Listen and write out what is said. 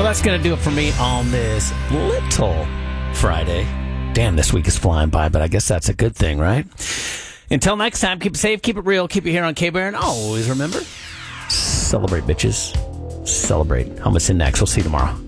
that's going to do it for me on this little Friday. Damn, this week is flying by, but I guess that's a good thing, right? Until next time, keep it safe, keep it real, keep it here on K-Bear, and always remember, celebrate, bitches. Celebrate. Helmets in next. We'll see you tomorrow.